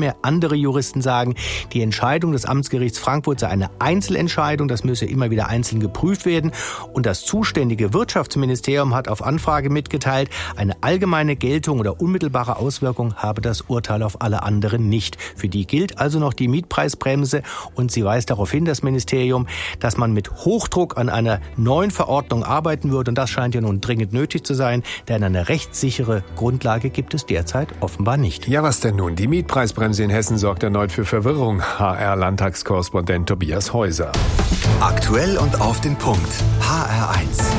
mehr. Andere Juristen sagen, die Entscheidung des Amtsgerichts Frankfurt sei eine Einzelentscheidung, das müsse immer wieder einzeln geprüft werden. Und das zuständige Wirtschaftsministerium hat auf Anfrage mitgeteilt, eine allgemeine Geltung oder unmittelbare Auswirkung habe das Urteil auf alle anderen nicht. Für die gilt also noch die Mietpreisbremse und sie weist darauf hin, das Ministerium, dass man mit Hochdruck an einer neuen Verordnung arbeiten würde. Und das scheint ja nun dringend nötig zu sein, denn eine rechtssichere Grundlage gibt es derzeit offenbar nicht. Ja, was denn nun? Die Mietpreisbremse in Hessen sorgt erneut für Verwirrung. HR-Landtagskorrespondent Tobias Häuser. Aktuell und auf den Punkt. HR1.